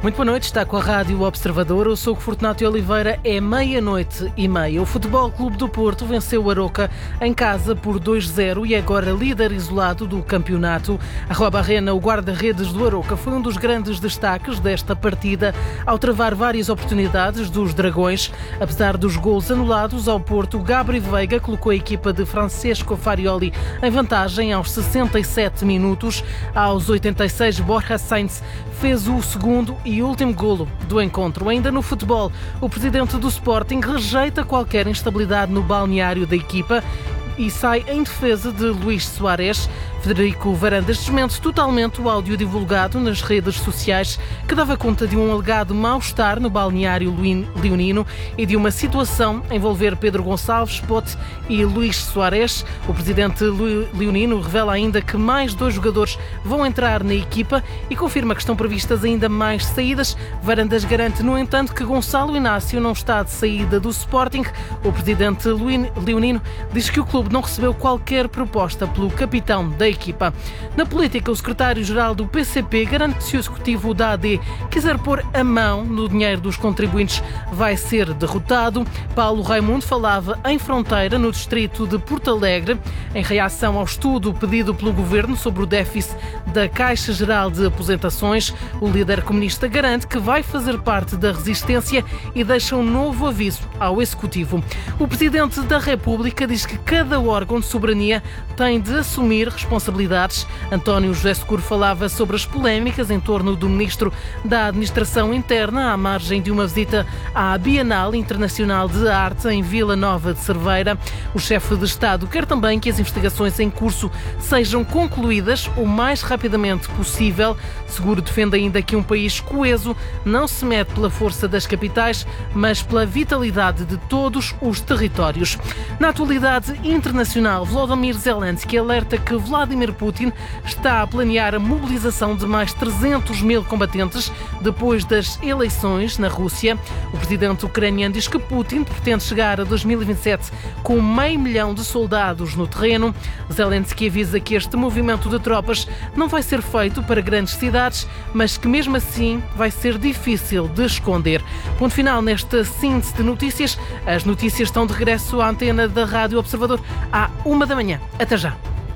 Muito boa noite, está com a Rádio Observador. Eu sou o Fortunato Oliveira, é 00:30. O Futebol Clube do Porto venceu o Aroca em casa por 2-0 e é agora líder isolado do campeonato. A Rua Barrena, o guarda-redes do Aroca, foi um dos grandes destaques desta partida ao travar várias oportunidades dos Dragões. Apesar dos gols anulados ao Porto, Gabri Veiga colocou a equipa de Francesco Farioli em vantagem aos 67 minutos. Aos 86, Borja Sainz fez o segundo e último golo do encontro. Ainda no futebol, o presidente do Sporting rejeita qualquer instabilidade no balneário da equipa e sai em defesa de Luís Soares. Federico Varandas desmente totalmente o áudio divulgado nas redes sociais que dava conta de um alegado mal-estar no balneário leonino e de uma situação a envolver Pedro Gonçalves, Pote e Luís Soares. O presidente leonino revela ainda que mais 2 jogadores vão entrar na equipa e confirma que estão previstas ainda mais saídas. Varandas garante, no entanto, que Gonçalo Inácio não está de saída do Sporting. O presidente leonino diz que o clube não recebeu qualquer proposta pelo capitão da equipa. Na política, o secretário-geral do PCP garante que se o executivo da AD quiser pôr a mão no dinheiro dos contribuintes, vai ser derrotado. Paulo Raimundo falava em Fronteira, no distrito de Porto Alegre, em reação ao estudo pedido pelo governo sobre o déficit da Caixa Geral de Aposentações. O líder comunista garante que vai fazer parte da resistência e deixa um novo aviso ao executivo. O presidente da República diz que cada órgão de soberania tem de assumir responsabilidades. António José Seguro falava sobre as polémicas em torno do ministro da Administração Interna à margem de uma visita à Bienal Internacional de Arte em Vila Nova de Cerveira. O chefe de Estado quer também que as investigações em curso sejam concluídas o mais rapidamente possível. Seguro defende ainda que um país coeso não se mede pela força das capitais, mas pela vitalidade de todos os territórios. Na atualidade internacional, Volodymyr Zelensky alerta que Vladimir Putin está a planear a mobilização de mais 300 mil combatentes depois das eleições na Rússia. O presidente ucraniano diz que Putin pretende chegar a 2027 com 500 mil de soldados no terreno. Zelensky avisa que este movimento de tropas não vai ser feito para grandes cidades, mas que mesmo assim vai ser difícil de esconder. Ponto final nesta síntese de notícias. As notícias estão de regresso à antena da Rádio Observador à 1h. Até já.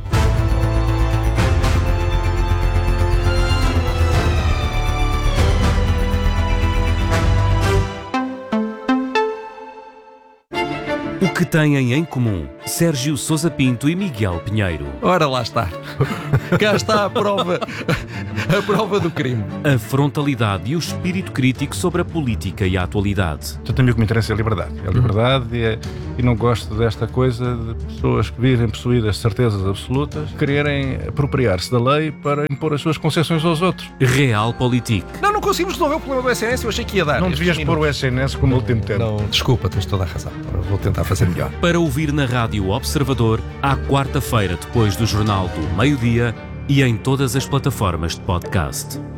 O que têm em comum Sérgio Sousa Pinto e Miguel Pinheiro? Ora, lá está. Cá está a prova do crime. A frontalidade e o espírito crítico sobre a política e a atualidade. Portanto, a mim o que me interessa é a liberdade. É a liberdade e não gosto desta coisa de pessoas que vivem possuídas de certezas absolutas, quererem apropriar-se da lei para impor as suas concessões aos outros. Realpolitik. Não conseguimos resolver o problema do SNS, eu achei que ia dar. Não devias pôr o SNS como último tempo. Não, desculpa, tens toda a razão. Vou tentar fazer melhor. Para ouvir na Rádio Observador, à quarta-feira, depois do Jornal do Meio-Dia e em todas as plataformas de podcast.